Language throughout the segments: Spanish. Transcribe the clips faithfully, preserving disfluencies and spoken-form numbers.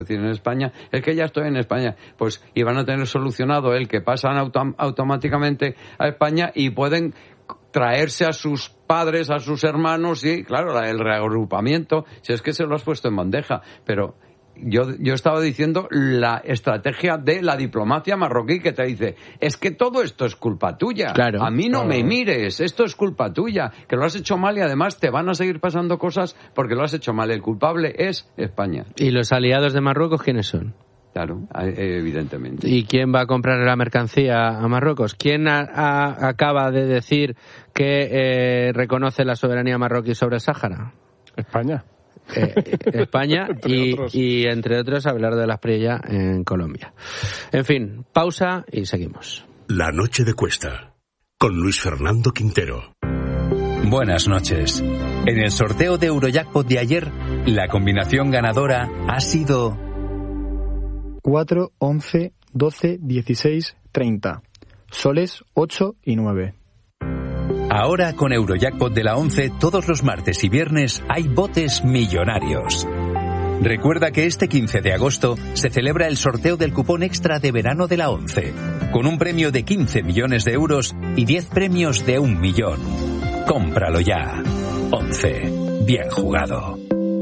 decir, en España, es que ya estoy en España, pues y van a tener solucionado el que pasan autom- automáticamente a España y pueden traerse a sus padres, a sus hermanos y, claro, el reagrupamiento, si es que se lo has puesto en bandeja, pero yo, yo estaba diciendo la estrategia de la diplomacia marroquí que te dice, es que todo esto es culpa tuya, claro, a mí no claro. me mires, esto es culpa tuya, que lo has hecho mal y además te van a seguir pasando cosas porque lo has hecho mal, el culpable es España. ¿Y los aliados de Marruecos quiénes son? Claro, evidentemente. ¿Y quién va a comprar la mercancía a Marruecos? ¿Quién a, a, acaba de decir que eh, reconoce la soberanía marroquí sobre el Sáhara? España. Eh, España y, y, entre otros, hablar de las Priella en Colombia. En fin, pausa y seguimos. La noche de Cuesta, con Luis Fernando Quintero. Buenas noches. En el sorteo de Eurojackpot de ayer, la combinación ganadora ha sido cuatro, once, doce, dieciséis, treinta. Soles ocho y nueve. Ahora con Eurojackpot de la once, todos los martes y viernes hay botes millonarios. Recuerda que este quince de agosto se celebra el sorteo del cupón extra de verano de la once, con un premio de quince millones de euros y diez premios de un millón. Cómpralo ya. once. Bien jugado.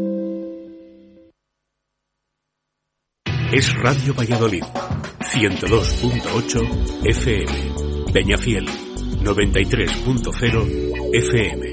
Es Radio Valladolid, ciento dos punto ocho F M. Peñafiel, noventa y tres punto cero F M.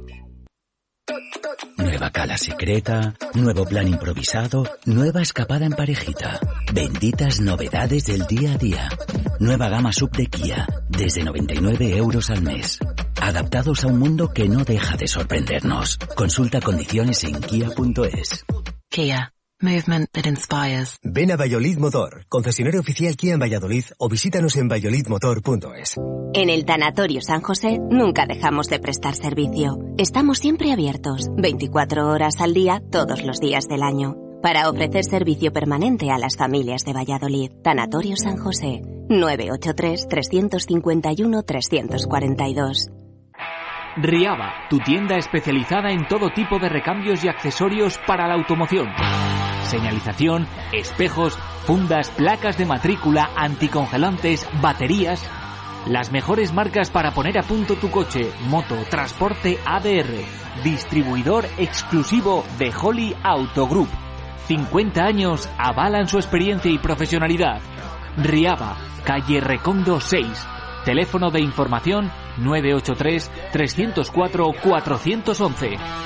Nueva cala secreta, nuevo plan improvisado, nueva escapada en parejita. Benditas novedades del día a día. Nueva gama sub de Kia, desde noventa y nueve euros al mes. Adaptados a un mundo que no deja de sorprendernos. Consulta condiciones en kia punto es. Kia. Movement that inspires. Ven a Valladolid Motor, concesionario oficial Kia en Valladolid, o visítanos en valladolid motor punto es. En el Tanatorio San José nunca dejamos de prestar servicio. Estamos siempre abiertos, veinticuatro horas al día, todos los días del año, para ofrecer servicio permanente a las familias de Valladolid. Tanatorio San José, nueve ocho tres, tres cinco uno, tres cuatro dos. Riaba, tu tienda especializada en todo tipo de recambios y accesorios para la automoción. Señalización, espejos, fundas, placas de matrícula, anticongelantes, baterías. Las mejores marcas para poner a punto tu coche, moto, transporte A D R. Distribuidor exclusivo de Holly Auto Group. cincuenta años avalan su experiencia y profesionalidad. Riaba, calle Recondo seis. Teléfono de información nueve ocho tres, tres cero cuatro, cuatro uno uno.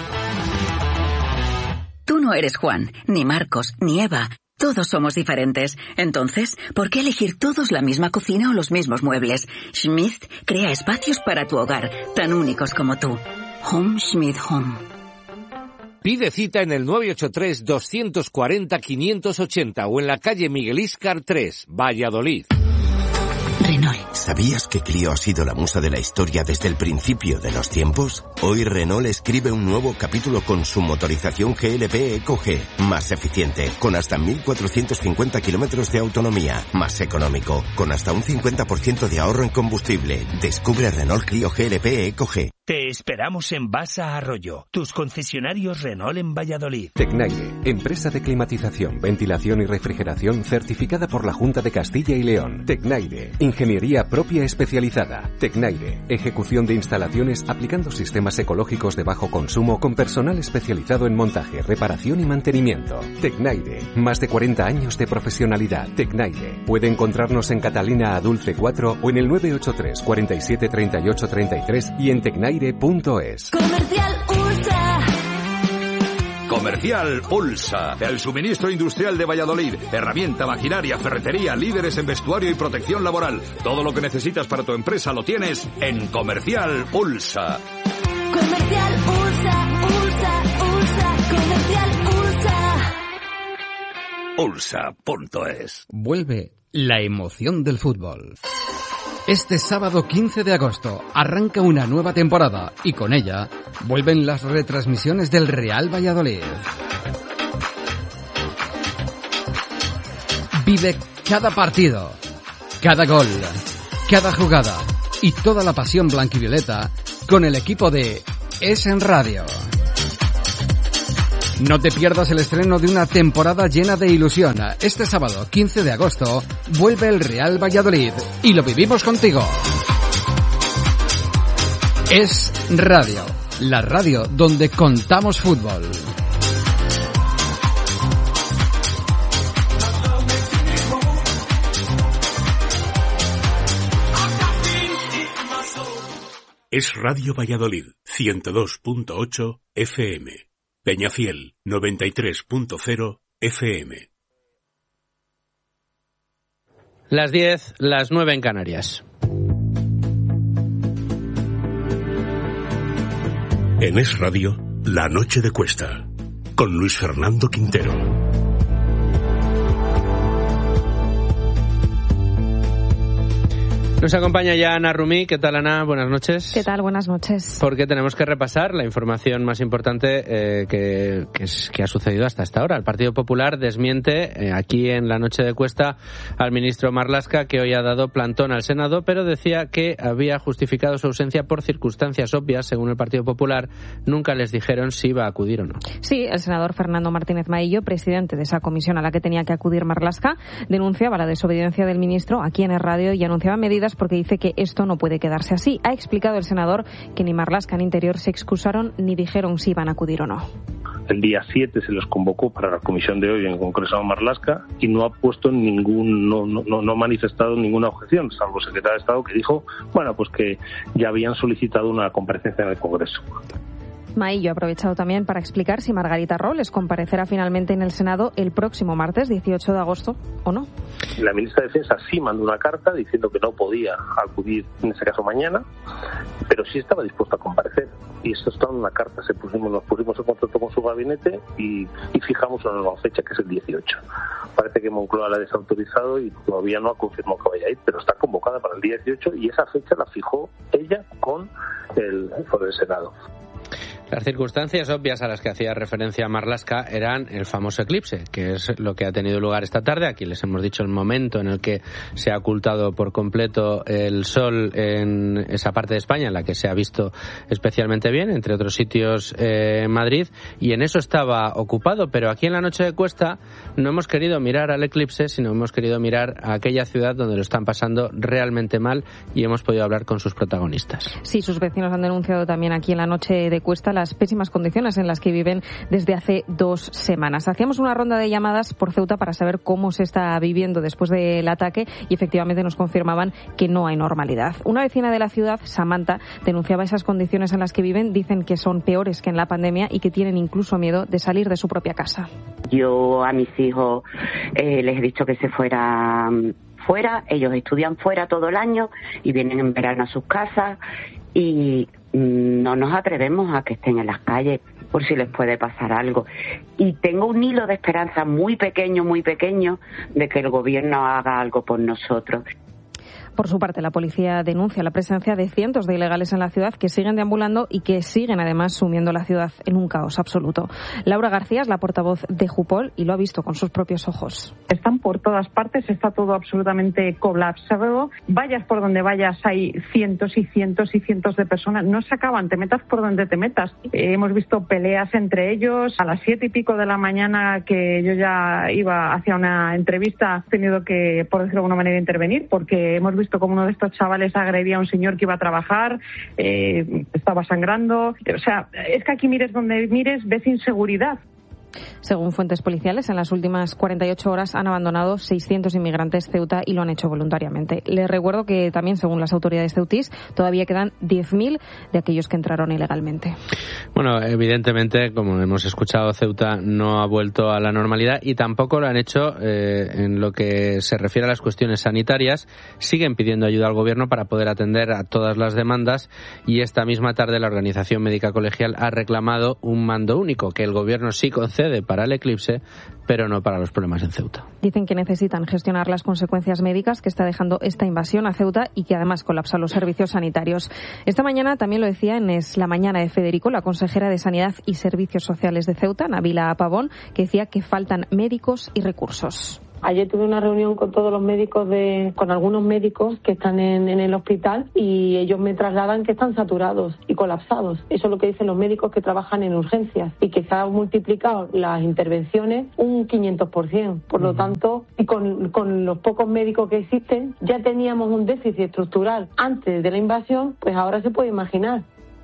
Tú no eres Juan, ni Marcos, ni Eva. Todos somos diferentes. Entonces, ¿por qué elegir todos la misma cocina o los mismos muebles? Schmidt crea espacios para tu hogar, tan únicos como tú. Home Schmidt Home. Pide cita en el nueve ocho tres, dos cuatro cero, cinco ocho cero o en la calle Miguel Íscar tres, Valladolid. Renault. ¿Sabías que Clio ha sido la musa de la historia desde el principio de los tiempos? Hoy Renault escribe un nuevo capítulo con su motorización G L P Eco G, más eficiente, con hasta mil cuatrocientos cincuenta kilómetros de autonomía, más económico, con hasta un cincuenta por ciento de ahorro en combustible. Descubre Renault Clio G L P Eco G. Te esperamos en Basa Arroyo, tus concesionarios Renault en Valladolid. Tecnaire, empresa de climatización, ventilación y refrigeración certificada por la Junta de Castilla y León. Tecnaire, ingeniería propia especializada. Tecnaire, ejecución de instalaciones aplicando sistemas ecológicos de bajo consumo con personal especializado en montaje, reparación y mantenimiento. Tecnaire, más de cuarenta años de profesionalidad. Tecnaire, puede encontrarnos en Catalina Adulce cuatro o en el nueve ocho tres, cuarenta y siete, treinta y ocho, treinta y tres y en tecnaire punto es. Comercial Ulsa. Comercial Ulsa, el suministro industrial de Valladolid. Herramienta, maquinaria, ferretería, líderes en vestuario y protección laboral. Todo lo que necesitas para tu empresa lo tienes en Comercial Ulsa. Comercial Ulsa, Ulsa, Ulsa, Comercial Ulsa. Ulsa punto es. Vuelve la emoción del fútbol. Este sábado quince de agosto arranca una nueva temporada y con ella vuelven las retransmisiones del Real Valladolid. Vive cada partido, cada gol, cada jugada y toda la pasión blanquivioleta con el equipo de Es en Radio. No te pierdas el estreno de una temporada llena de ilusión. Este sábado, quince de agosto, vuelve el Real Valladolid y lo vivimos contigo. Es Radio, la radio donde contamos fútbol. Es Radio Valladolid, ciento dos punto ocho F M. Peñafiel, noventa y tres punto cero F M. Las diez, las nueve en Canarias. En Es Radio, La Noche de Cuesta, con Luis Fernando Quintero. Nos acompaña ya Ana Rumí. ¿Qué tal, Ana? Buenas noches. ¿Qué tal? Buenas noches. Porque tenemos que repasar la información más importante eh, que, que, es, que ha sucedido hasta esta hora. El Partido Popular desmiente eh, aquí en La Noche de Cuesta al ministro Marlaska, que hoy ha dado plantón al Senado, pero decía que había justificado su ausencia por circunstancias obvias. Según el Partido Popular, nunca les dijeron si iba a acudir o no. Sí, el senador Fernando Martínez Maillo, presidente de esa comisión a la que tenía que acudir Marlaska, denunciaba la desobediencia del ministro aquí en el radio y anunciaba medidas porque dice que esto no puede quedarse así. Ha explicado el senador que ni Marlaska ni Interior se excusaron ni dijeron si iban a acudir o no. El día siete se los convocó para la comisión de hoy en el Congreso de Marlaska y no ha puesto ningún, no, no, no ha manifestado ninguna objeción, salvo el secretario de Estado que dijo, bueno, pues que ya habían solicitado una comparecencia en el Congreso. Maillo ha aprovechado también para explicar si Margarita Robles comparecerá finalmente en el Senado el próximo martes dieciocho de agosto o no. La ministra de Defensa sí mandó una carta diciendo que no podía acudir, en ese caso mañana, pero sí estaba dispuesta a comparecer. Y esto está en una carta, se pusimos, nos pusimos en contacto con su gabinete y, y fijamos una nueva fecha, que es el dieciocho. Parece que Moncloa la ha desautorizado y todavía no ha confirmado que vaya a ir, pero está convocada para el día dieciocho y esa fecha la fijó ella con el foro del Senado. Las circunstancias obvias a las que hacía referencia Marlaska eran el famoso eclipse, que es lo que ha tenido lugar esta tarde. Aquí les hemos dicho el momento en el que se ha ocultado por completo el sol en esa parte de España, en la que se ha visto especialmente bien, entre otros sitios eh, en Madrid, y en eso estaba ocupado. Pero aquí en La Noche de Cuesta no hemos querido mirar al eclipse, sino hemos querido mirar a aquella ciudad donde lo están pasando realmente mal y hemos podido hablar con sus protagonistas. Sí, sus vecinos han denunciado también aquí en La Noche de Cuesta las pésimas condiciones en las que viven desde hace dos semanas. Hacíamos una ronda de llamadas por Ceuta para saber cómo se está viviendo después del ataque y efectivamente nos confirmaban que no hay normalidad. Una vecina de la ciudad, Samantha, denunciaba esas condiciones en las que viven. Dicen que son peores que en la pandemia y que tienen incluso miedo de salir de su propia casa. Yo a mis hijos eh, les he dicho que se fueran fuera. Ellos estudian fuera todo el año y vienen en verano a sus casas y no nos atrevemos a que estén en las calles por si les puede pasar algo. Y tengo un hilo de esperanza muy pequeño, muy pequeño, de que el gobierno haga algo por nosotros. Por su parte, la policía denuncia la presencia de cientos de ilegales en la ciudad que siguen deambulando y que siguen además sumiendo la ciudad en un caos absoluto. Laura García es la portavoz de Jupol y lo ha visto con sus propios ojos. Están por todas partes, está todo absolutamente colapsado. Vayas por donde vayas, hay cientos y cientos y cientos de personas. No se acaban, te metas por donde te metas. Eh, hemos visto peleas entre ellos. A las siete y pico de la mañana, que yo ya iba hacia una entrevista, he tenido que, por decirlo de alguna manera, intervenir porque hemos visto como uno de estos chavales agredía a un señor que iba a trabajar, eh, estaba sangrando. O sea, es que aquí mires donde mires, ves inseguridad. Según fuentes policiales, en las últimas cuarenta y ocho horas han abandonado seiscientos inmigrantes Ceuta y lo han hecho voluntariamente. Les recuerdo que también, según las autoridades ceutís, todavía quedan diez mil de aquellos que entraron ilegalmente. Bueno, evidentemente, como hemos escuchado, Ceuta no ha vuelto a la normalidad y tampoco lo han hecho eh, en lo que se refiere a las cuestiones sanitarias. Siguen pidiendo ayuda al gobierno para poder atender a todas las demandas y esta misma tarde la Organización Médica Colegial ha reclamado un mando único, que el gobierno sí concede para el eclipse, pero no para los problemas en Ceuta. Dicen que necesitan gestionar las consecuencias médicas que está dejando esta invasión a Ceuta y que además colapsan los servicios sanitarios. Esta mañana también lo decía en Es la Mañana de Federico, la consejera de Sanidad y Servicios Sociales de Ceuta, Nabila Pavón, que decía que faltan médicos y recursos. Ayer tuve una reunión con todos los médicos, de, con algunos médicos que están en, en el hospital, y ellos me trasladan que están saturados y colapsados. Eso es lo que dicen los médicos que trabajan en urgencias, y que se han multiplicado las intervenciones un quinientos por ciento. Por lo uh-huh. tanto, y con, con los pocos médicos que existen, ya teníamos un déficit estructural antes de la invasión, pues ahora se puede imaginar.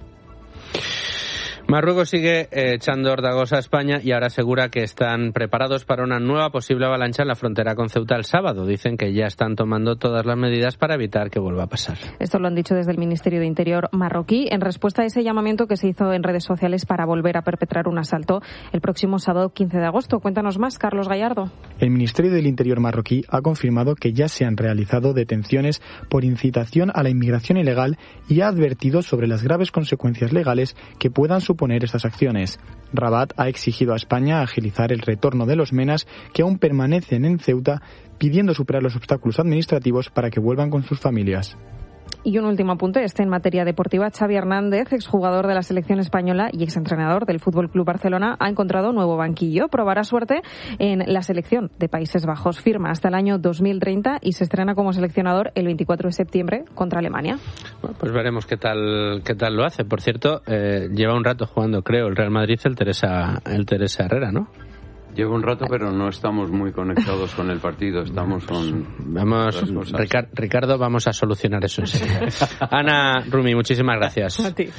Marruecos sigue eh, echando órdagos a España y ahora asegura que están preparados para una nueva posible avalancha en la frontera con Ceuta el sábado. Dicen que ya están tomando todas las medidas para evitar que vuelva a pasar. Esto lo han dicho desde el Ministerio de Interior marroquí en respuesta a ese llamamiento que se hizo en redes sociales para volver a perpetrar un asalto el próximo sábado quince de agosto. Cuéntanos más, Carlos Gallardo. El Ministerio del Interior marroquí ha confirmado que ya se han realizado detenciones por incitación a la inmigración ilegal y ha advertido sobre las graves consecuencias legales que puedan suponer poner estas acciones. Rabat ha exigido a España agilizar el retorno de los menas que aún permanecen en Ceuta, pidiendo superar los obstáculos administrativos para que vuelvan con sus familias. Y un último apunte, este en materia deportiva. Xavi Hernández, exjugador de la selección española y exentrenador del F C Barcelona, ha encontrado nuevo banquillo. Probará suerte en la selección de Países Bajos. Firma hasta el año dos mil treinta y se estrena como seleccionador el veinticuatro de septiembre contra Alemania. Bueno, pues veremos qué tal qué tal lo hace. Por cierto, eh, lleva un rato jugando, creo, el Real Madrid, el Teresa, el Teresa Herrera, ¿no? Llevo un rato, pero no estamos muy conectados con el partido. Estamos con... Vamos, Ricard, Ricardo, vamos a solucionar eso enseguida. Ana, Rumi, muchísimas gracias. A ti.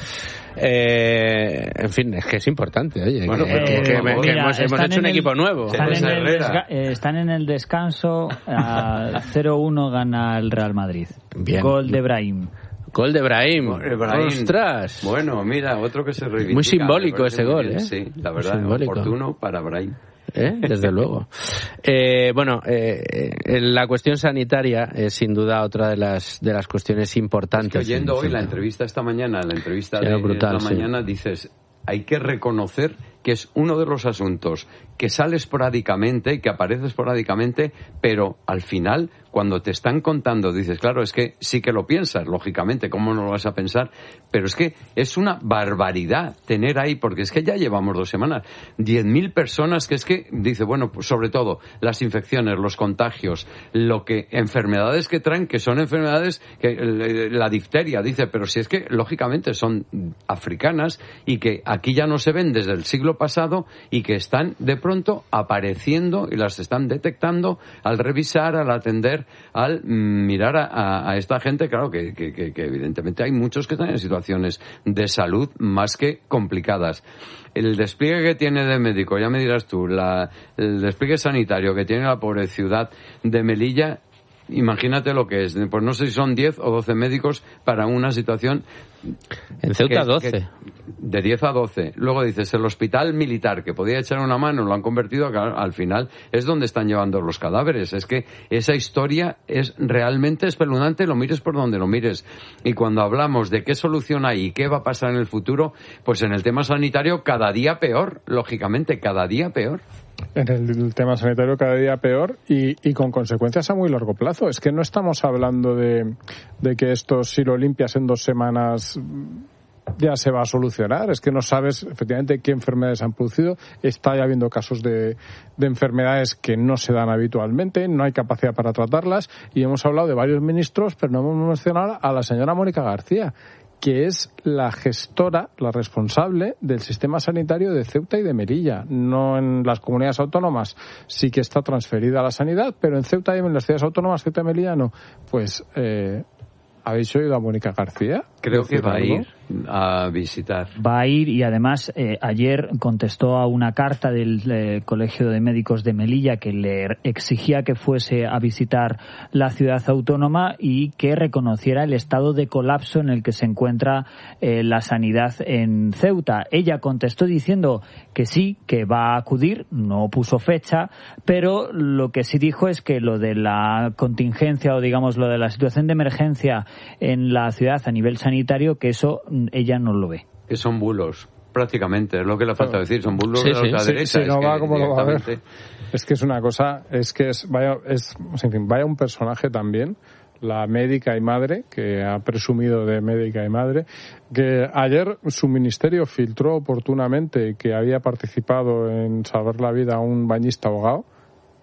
Eh, en fin, es que es importante, oye. Bueno, que, pero, que, que, mira, que hemos, hemos hecho un el, equipo nuevo. Están en, el desga- eh, están en el descanso. A cero uno gana el Real Madrid. Bien. Gol de Brahim. Gol de Brahim. Brahim. ¡Ostras! Bueno, mira, otro que se reivindica. Muy simbólico ese gol, ¿eh? Sí, la verdad, oportuno para Brahim. ¿Eh? Desde luego. Eh, bueno, eh, eh, la cuestión sanitaria es sin duda otra de las de las cuestiones importantes. Es que oyendo hoy la entrevista esta mañana, la entrevista sí, de brutal, esta mañana, sí. dices, hay que reconocer que es uno de los asuntos que sale esporádicamente, que aparece esporádicamente, pero al final, cuando te están contando, dices, claro, es que sí que lo piensas, lógicamente, ¿cómo no lo vas a pensar? Pero es que es una barbaridad tener ahí, porque es que ya llevamos dos semanas, diez mil personas, que es que, dice, bueno, pues sobre todo, las infecciones, los contagios, lo que, enfermedades que traen, que son enfermedades, que la difteria, dice, pero si es que, lógicamente, son africanas y que aquí ya no se ven desde el siglo pasado y que están de pronto apareciendo y las están detectando al revisar, al atender, al mirar a, a, a esta gente. Claro que, que, que, que evidentemente hay muchos que están en situaciones de salud más que complicadas. El despliegue que tiene de médico, ya me dirás tú, la, el despliegue sanitario que tiene la pobre ciudad de Melilla, imagínate lo que es. Pues no sé si son diez o doce médicos para una situación... En Ceuta, que, doce. Que, de diez a doce. Luego dices, el hospital militar, que podía echar una mano, lo han convertido, al final es donde están llevando los cadáveres. Es que esa historia es realmente espeluznante, lo mires por donde lo mires. Y cuando hablamos de qué solución hay y qué va a pasar en el futuro, pues en el tema sanitario cada día peor, lógicamente, cada día peor. En el tema sanitario cada día peor y, y con consecuencias a muy largo plazo. Es que no estamos hablando de, de que esto, si lo limpias en dos semanas, ya se va a solucionar. Es que no sabes efectivamente qué enfermedades han producido. Está ya habiendo casos de, de enfermedades que no se dan habitualmente, no hay capacidad para tratarlas. Y hemos hablado de varios ministros, pero no hemos mencionado a la señora Mónica García, que es la gestora, la responsable del sistema sanitario de Ceuta y de Melilla. No en las comunidades autónomas sí que está transferida a la sanidad, pero en Ceuta y en las ciudades autónomas, Ceuta y Melilla no. Pues, eh, ¿habéis oído a Mónica García? Creo que va a ir a visitar. Va a ir y además eh, ayer contestó a una carta del eh, Colegio de Médicos de Melilla que le exigía que fuese a visitar la ciudad autónoma y que reconociera el estado de colapso en el que se encuentra eh, la sanidad en Ceuta. Ella contestó diciendo que sí, que va a acudir, no puso fecha, pero lo que sí dijo es que lo de la contingencia o digamos lo de la situación de emergencia en la ciudad a nivel sanitario, que eso ella no lo ve. Que son bulos, prácticamente, es lo que le falta decir, son bulos sí, de la sí, ultraderecha. Sí, sí, no es va que como lo va a ver. directamente... Es que es una cosa, es que es, vaya, es, en fin, vaya un personaje también, la médica y madre, que ha presumido de médica y madre, que ayer su ministerio filtró oportunamente que había participado en salvar la vida a un bañista ahogado,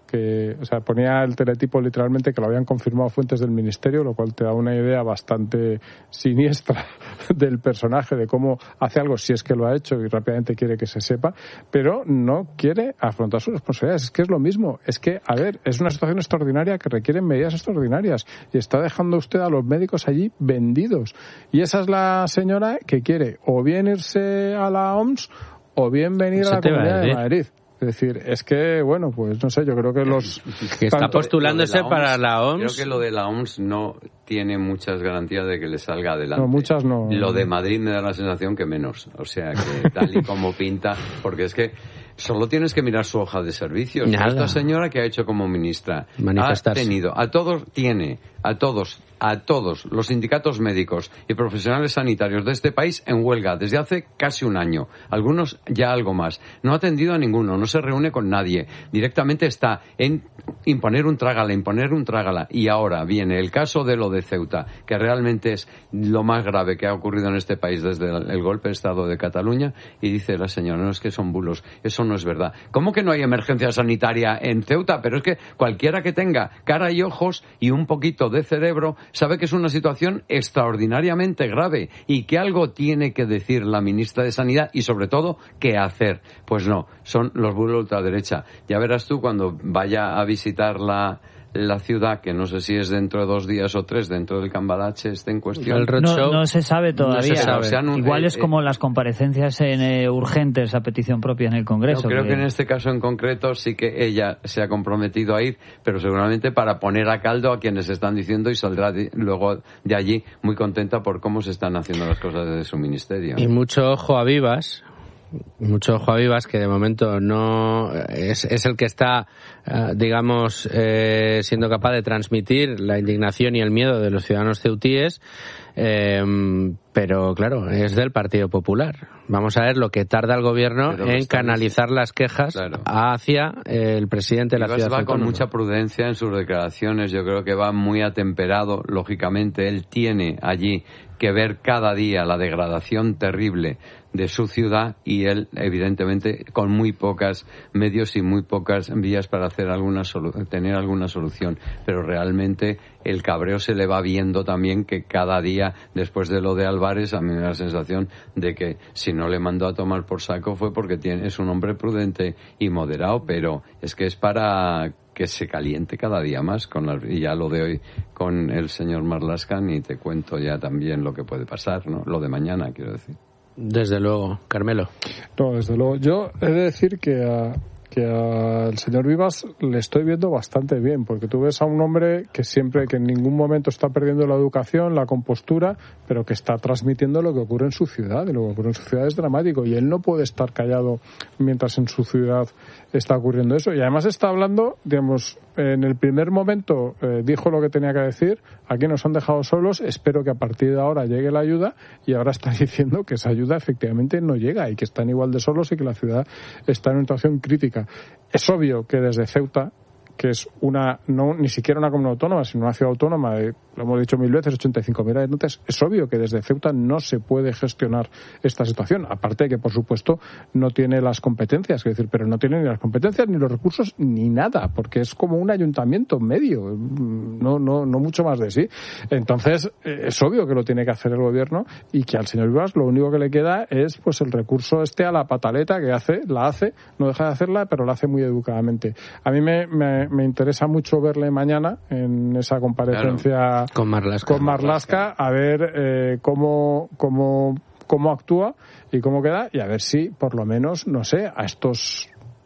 que, o sea, ponía el teletipo literalmente que lo habían confirmado fuentes del ministerio, lo cual te da una idea bastante siniestra del personaje, de cómo hace algo si es que lo ha hecho y rápidamente quiere que se sepa, pero no quiere afrontar sus responsabilidades. Es que es lo mismo, es que, a ver, es una situación extraordinaria que requiere medidas extraordinarias y está dejando usted a los médicos allí vendidos. Y esa es la señora que quiere o bien irse a la O M S o bien venir a la Comunidad de Madrid. Es decir, es que, bueno, pues no sé, yo creo que los... Que está tanto, postulándose la O M S, para la O M S. Creo que lo de la O M S no tiene muchas garantías de que le salga adelante. No, muchas no. Lo de Madrid me da la sensación que menos. O sea, que tal y como pinta, porque es que solo tienes que mirar su hoja de servicios. Nada. Esta señora que ha hecho como ministra Manifestarse. ha tenido a todos, tiene a todos, a todos los sindicatos médicos y profesionales sanitarios de este país en huelga desde hace casi un año. Algunos ya algo más. No ha atendido a ninguno, no se reúne con nadie. Directamente está en imponer un trágala, imponer un trágala. Y ahora viene el caso de lo de Ceuta, que realmente es lo más grave que ha ocurrido en este país desde el golpe de Estado de Cataluña, y dice la señora, no, es que son bulos, eso no es verdad. ¿Cómo que no hay emergencia sanitaria en Ceuta? Pero es que cualquiera que tenga cara y ojos y un poquito de cerebro sabe que es una situación extraordinariamente grave y que algo tiene que decir la ministra de Sanidad y sobre todo qué hacer. Pues no, son los bulos de ultraderecha. Ya verás tú cuando vaya a visitar la la ciudad, que no sé si es dentro de dos días o tres, dentro del Cambalache, esté en cuestión. No, no se sabe todavía. No se sabe. O sea, no, Igual eh, es como las comparecencias en, eh, urgentes a petición propia en el Congreso. Yo creo que... que en este caso en concreto sí que ella se ha comprometido a ir, pero seguramente para poner a caldo a quienes están diciendo, y saldrá de, luego de allí muy contenta por cómo se están haciendo las cosas desde su ministerio. Y mucho ojo a Vivas. Mucho ojo a Vivas, que de momento no es, es el que está, eh, digamos, eh, siendo capaz de transmitir la indignación y el miedo de los ciudadanos ceutíes, eh, pero claro, es del Partido Popular. Vamos a ver lo que tarda el gobierno pero en canalizar diciendo. las quejas claro. hacia el presidente de la Vivas ciudad va autónoma. Con mucha prudencia en sus declaraciones, yo creo que va muy atemperado, lógicamente él tiene allí que ver cada día la degradación terrible de su ciudad y él, evidentemente, con muy pocas medios y muy pocas vías para hacer alguna solu- tener alguna solución. Pero realmente el cabreo se le va viendo también, que cada día, después de lo de Álvarez, a mí me da la sensación de que si no le mandó a tomar por saco fue porque tiene, es un hombre prudente y moderado, pero es que es para que se caliente cada día más, con la, y ya lo de hoy con el señor Marlaska, y te cuento ya también lo que puede pasar, ¿no? Lo de mañana, quiero decir. Desde luego. Carmelo. No, desde luego. Yo he de decir que a, que al señor Vivas le estoy viendo bastante bien, porque tú ves a un hombre que siempre, que en ningún momento está perdiendo la educación, la compostura, pero que está transmitiendo lo que ocurre en su ciudad, y lo que ocurre en su ciudad es dramático, y él no puede estar callado mientras en su ciudad está ocurriendo eso. Y además está hablando, digamos, en el primer momento eh, dijo lo que tenía que decir, aquí nos han dejado solos, espero que a partir de ahora llegue la ayuda, y ahora está diciendo que esa ayuda efectivamente no llega y que están igual de solos y que la ciudad está en una situación crítica. Es obvio que desde Ceuta, que es una, no ni siquiera una comunidad autónoma, sino una ciudad autónoma de, lo hemos dicho mil veces, ochenta y cinco mil habitantes, es obvio que desde Ceuta no se puede gestionar esta situación. Aparte de que, por supuesto, no tiene las competencias, es decir, pero no tiene ni las competencias, ni los recursos, ni nada, porque es como un ayuntamiento medio, no, no, no mucho más de sí. Entonces, es obvio que lo tiene que hacer el gobierno, y que al señor Vivas lo único que le queda es pues el recurso este a la pataleta que hace, la hace, no deja de hacerla, pero la hace muy educadamente. A mí me, me me interesa mucho verle mañana en esa comparecencia claro, con Marlaska, con Marlaska a ver eh, cómo, cómo, cómo actúa y cómo queda, y a ver si, por lo menos, no sé, a estos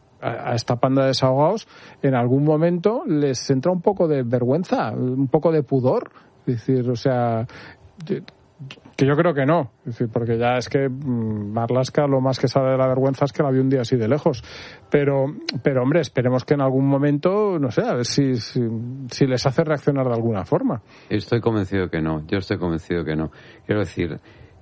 a esta panda de desahogados en algún momento les entra un poco de vergüenza, un poco de pudor. Es decir, o sea, que yo creo que no, es decir, porque ya es que Marlaska lo más que sabe de la vergüenza es que la vio un día así de lejos, pero pero hombre, esperemos que en algún momento, no sé, a ver si, si, si les hace reaccionar de alguna forma. Estoy convencido que no, yo estoy convencido que no. Quiero decir,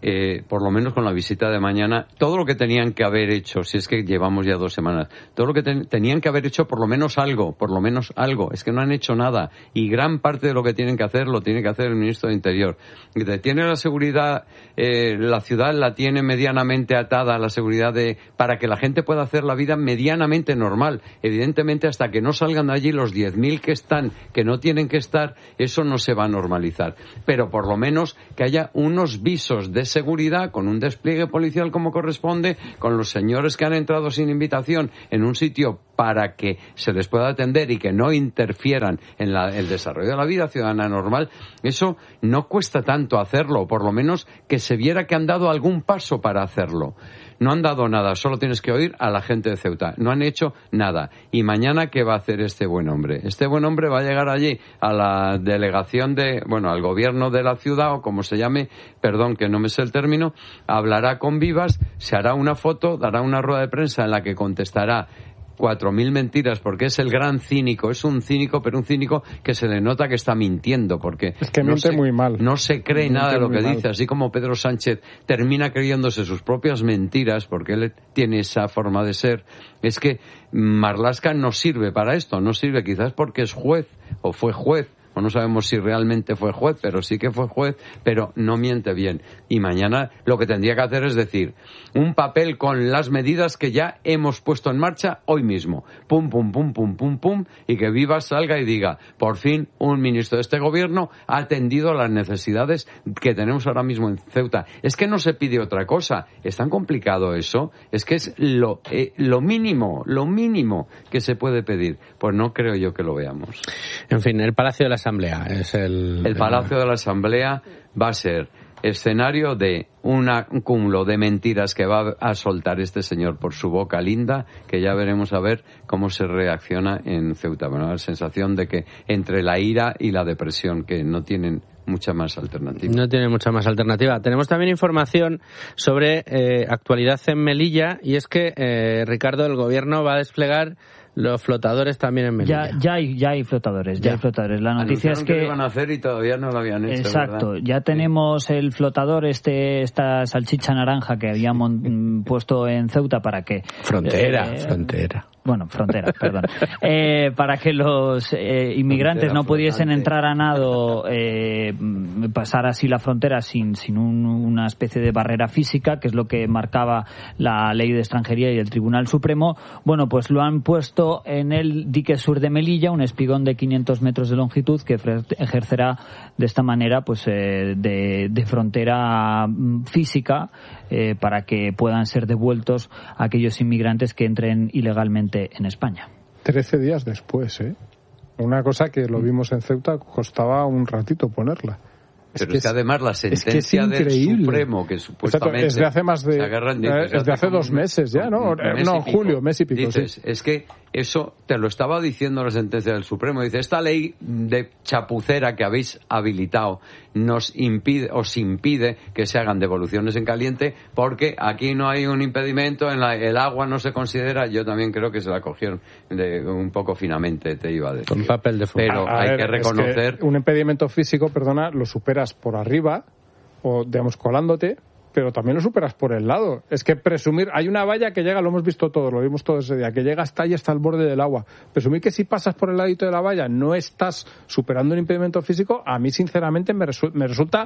eh, por lo menos con la visita de mañana, todo lo que tenían que haber hecho, si es que llevamos ya dos semanas, todo lo que ten, tenían que haber hecho por lo menos algo, por lo menos algo, es que no han hecho nada, y gran parte de lo que tienen que hacer lo tiene que hacer el ministro de Interior. Tiene la seguridad, eh, la ciudad la tiene medianamente atada a la seguridad de, para que la gente pueda hacer la vida medianamente normal. Evidentemente, hasta que no salgan de allí los diez mil que están, que no tienen que estar, eso no se va a normalizar. Pero por lo menos que haya unos visos de seguridad con un despliegue policial como corresponde, con los señores que han entrado sin invitación en un sitio para que se les pueda atender y que no interfieran en la, el desarrollo de la vida ciudadana normal. Eso no cuesta tanto hacerlo, por lo menos que se viera que han dado algún paso para hacerlo. No han dado nada, solo tienes que oír a la gente de Ceuta. No han hecho nada. Y mañana, ¿qué va a hacer este buen hombre? Este buen hombre va a llegar allí a la delegación de, bueno, al gobierno de la ciudad, o como se llame, perdón que no me sé el término, hablará con Vivas, se hará una foto, dará una rueda de prensa en la que contestará cuatro mil mentiras, porque es el gran cínico, es un cínico, pero un cínico que se le nota que está mintiendo, porque es que no miente se, muy mal. No se cree miente nada de lo que mal. dice, así como Pedro Sánchez termina creyéndose sus propias mentiras, porque él tiene esa forma de ser. Es que Marlaska no sirve para esto, no sirve quizás porque es juez, o fue juez, o no sabemos si realmente fue juez, pero sí que fue juez, pero no miente bien. Y mañana lo que tendría que hacer es decir, un papel con las medidas que ya hemos puesto en marcha hoy mismo. Pum, pum, pum, pum, pum, pum, y que Vivas salga y diga, por fin un ministro de este gobierno ha atendido las necesidades que tenemos ahora mismo en Ceuta. Es que no se pide otra cosa. ¿Es tan complicado eso? Es que es lo, eh, lo mínimo, lo mínimo que se puede pedir. Pues no creo yo que lo veamos. En fin, el Palacio de la Asamblea es el... El Palacio de la Asamblea va a ser escenario de una, un cúmulo de mentiras que va a soltar este señor por su boca linda, que ya veremos a ver cómo se reacciona en Ceuta. Bueno, la sensación de que entre la ira y la depresión, que no tienen mucha más alternativa. No tiene mucha más alternativa. Tenemos también información sobre eh, actualidad en Melilla, y es que, eh, Ricardo, el gobierno va a desplegar los flotadores también en Melilla. Ya, ya, hay, ya hay flotadores, ya, ya hay flotadores. La noticia Anunciaron es que... que lo iban a hacer y todavía no lo habían hecho. Exacto, ¿verdad? ya tenemos sí. el flotador, este esta salchicha naranja que habíamos puesto en Ceuta para que... Frontera, eh, frontera. Bueno, frontera, perdón. Eh, para que los eh, inmigrantes frontera, no pudiesen flotante. entrar a nado, eh, pasar así la frontera sin, sin un, una especie de barrera física, que es lo que marcaba la Ley de Extranjería y el Tribunal Supremo. Bueno, pues lo han puesto en el dique sur de Melilla, un espigón de quinientos metros de longitud que ejercerá de esta manera pues eh, de, de frontera física eh, para que puedan ser devueltos a aquellos inmigrantes que entren ilegalmente en España. Trece días después, ¿eh? Una cosa que lo vimos en Ceuta, costaba un ratito ponerla. Pero es que, es que además la sentencia es que del Supremo, que supuestamente... Exacto, es de hace más de... Agarran, dices, es de hace dos meses ya, ¿no? No, julio, mes y pico. Dices, sí. Es que eso te lo estaba diciendo la sentencia del Supremo. Dice, esta ley de chapucera que habéis habilitado nos impide, os impide que se hagan devoluciones en caliente, porque aquí no hay un impedimento, en la, el agua no se considera. Yo también creo que se la cogieron de, un poco finamente, te iba a decir. Con papel de fútbol. Pero a, a hay ver, que reconocer... Es que un impedimento físico, perdona, lo superas por arriba, o digamos colándote, pero también lo superas por el lado. Es que presumir, hay una valla que llega, lo hemos visto todos, lo vimos todos ese día, que llega hasta ahí, hasta el borde del agua. Presumir que si pasas por el ladito de la valla no estás superando un impedimento físico, a mí sinceramente me, resu- me resulta...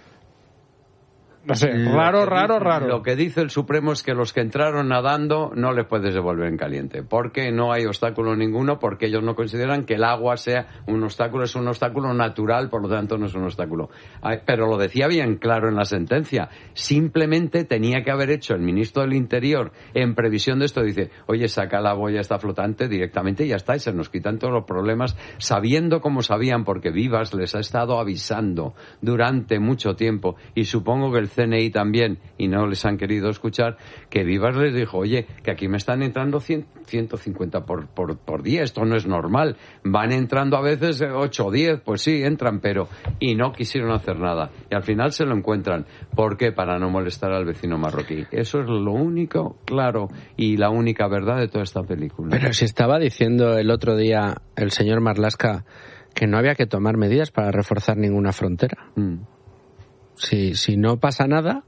No sé, raro, raro, dice, raro. Lo que dice el Supremo es que los que entraron nadando no les puedes devolver en caliente, porque no hay obstáculo ninguno, porque ellos no consideran que el agua sea un obstáculo, es un obstáculo natural, por lo tanto no es un obstáculo. Pero lo decía bien claro en la sentencia, simplemente tenía que haber hecho el ministro del Interior, en previsión de esto, dice, oye, saca la boya esta flotante directamente y ya está, y se nos quitan todos los problemas, sabiendo como sabían, porque Vivas les ha estado avisando durante mucho tiempo, y supongo que el C N I también, y no les han querido escuchar, que Vivas les dijo, oye, que aquí me están entrando cien, ciento cincuenta por, por, por día, esto no es normal, van entrando a veces ocho o diez, pues sí, entran, pero, y no quisieron hacer nada, y al final se lo encuentran. ¿Por qué? Para no molestar al vecino marroquí. Eso es lo único claro y la única verdad de toda esta película. Pero si estaba diciendo el otro día el señor Marlaska que no había que tomar medidas para reforzar ninguna frontera. Mm. Si, si no pasa nada,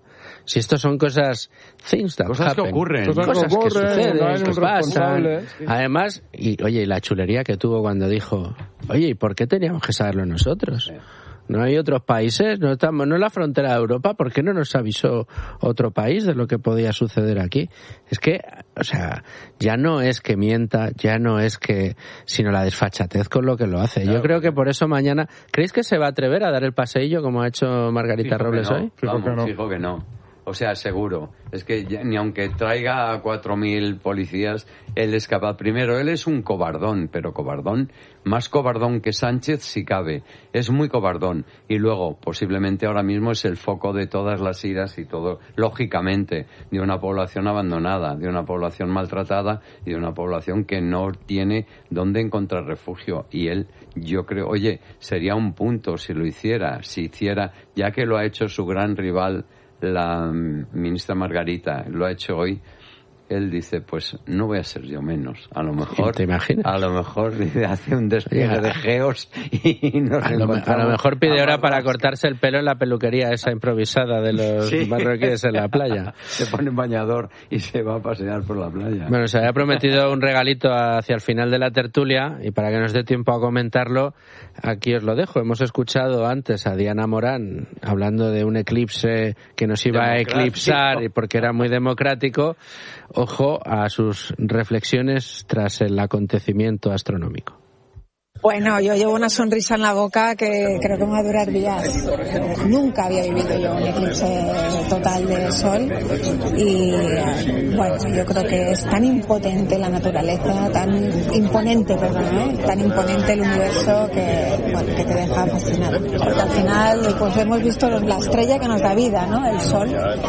Si estos son cosas, things that cosas happen, que ocurren, cosas, cosas que, ocurren, que suceden, no que pasan. Sí. Además, y oye, y la chulería que tuvo cuando dijo, oye, ¿y por qué teníamos que saberlo nosotros? Sí. ¿No hay otros países? ¿No estamos, no es la frontera de Europa? ¿Por qué no nos avisó otro país de lo que podía suceder aquí? Es que, o sea, ya no es que mienta, ya no es que, sino la desfachatez con lo que lo hace. Claro. Yo creo que por eso mañana, ¿creéis que se va a atrever a dar el paseillo como ha hecho Margarita fijo Robles no. hoy? Vamos, fijo que no. Fijo que no. O sea, seguro. Es que ya, ni aunque traiga a cuatro mil policías, él es capaz. Primero, él es un cobardón, pero cobardón, más cobardón que Sánchez si cabe. Es muy cobardón. Y luego, posiblemente ahora mismo es el foco de todas las iras y todo, lógicamente, de una población abandonada, de una población maltratada y de una población que no tiene dónde encontrar refugio. Y él, yo creo, oye, sería un punto si lo hiciera, si hiciera, ya que lo ha hecho su gran rival, la ministra Margarita, lo ha hecho hoy, él dice, pues no voy a ser yo menos. A lo mejor, ¿te imaginas? A lo mejor hace un despliegue de geos y nos a lo, a lo mejor pide hora para cortarse el pelo en la peluquería esa improvisada de los sí. marroquíes en la playa. Se pone un bañador y se va a pasear por la playa. Bueno, se había prometido un regalito hacia el final de la tertulia y para que nos dé tiempo a comentarlo, aquí os lo dejo. Hemos escuchado antes a Diana Morán hablando de un eclipse que nos iba a eclipsar y porque era muy democrático. Ojo a sus reflexiones tras el acontecimiento astronómico. Bueno, yo llevo una sonrisa en la boca que creo que me va a durar días. Nunca había vivido yo un eclipse total de sol y bueno, yo creo que es tan impotente la naturaleza, tan imponente, perdón, ¿eh? tan imponente el universo que, bueno, que te deja fascinado. Porque al final pues hemos visto la estrella que nos da vida, ¿no? El sol.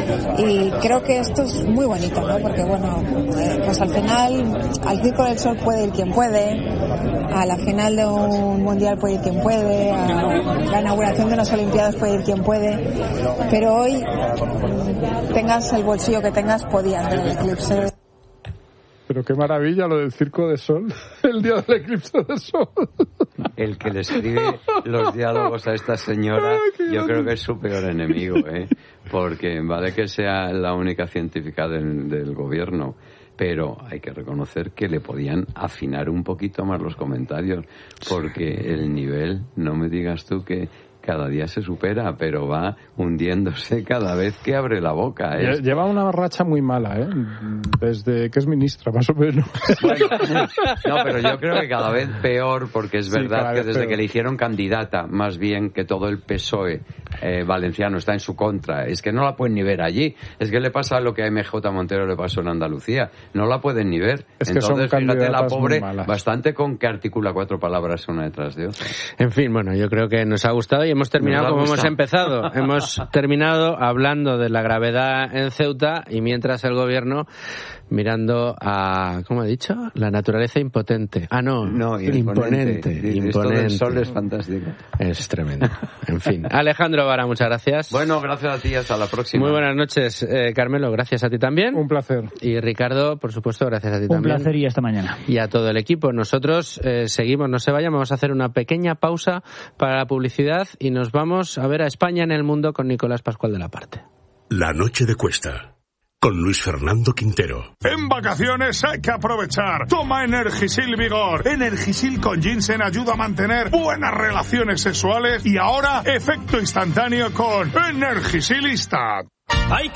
Y creo que esto es muy bonito, ¿no? Porque bueno, pues al final al Circo del Sol puede ir quien puede, a la final de un mundial puede ir quien puede, a la inauguración de unas olimpiadas puede ir quien puede, pero hoy tengas el bolsillo que tengas podías ver el eclipse. Pero qué maravilla lo del Circo de Sol, el día del eclipse de sol. El que le escribe los diálogos a esta señora, yo creo que es su peor enemigo, ¿eh? Porque vale que sea la única científica del, del gobierno, pero hay que reconocer que le podían afinar un poquito más los comentarios, porque el nivel, no me digas tú que cada día se supera, pero va hundiéndose cada vez que abre la boca. ¿eh? Lleva una racha muy mala, ¿eh? Desde que es ministra, más o menos. Bueno, no, pero yo creo que cada vez peor, porque es verdad sí, que desde peor. que le hicieron candidata, más bien que todo el P S O E eh, valenciano está en su contra, es que no la pueden ni ver allí. Es que le pasa lo que a M J Montero le pasó en Andalucía, no la pueden ni ver. Es que Entonces, son fíjate, la pobre, malas. Bastante con que articula cuatro palabras una detrás de otra. En fin, bueno, yo creo que nos ha gustado y hemos terminado como hemos empezado. Hemos terminado hablando de la gravedad en Ceuta y mientras el gobierno mirando a, ¿cómo he dicho? La naturaleza impotente. Ah, no, no imponente. Imponente. imponente. Esto del sol es fantástico. Es tremendo. En fin. Alejandro Vara, muchas gracias. Bueno, gracias a ti, hasta la próxima. Muy buenas noches, eh, Carmelo, gracias a ti también. Un placer. Y Ricardo, por supuesto, gracias a ti Un también. Un placer y hasta mañana. Y a todo el equipo. Nosotros eh, seguimos, no se vayan, vamos a hacer una pequeña pausa para la publicidad y nos vamos a ver a España en el mundo con Nicolás Pascual de la Parte. La noche de Cuesta. Con Luis Fernando Quintero. En vacaciones hay que aprovechar. Toma Energisil Vigor. Energisil con ginseng ayuda a mantener buenas relaciones sexuales y ahora efecto instantáneo con Energisilista. Hay que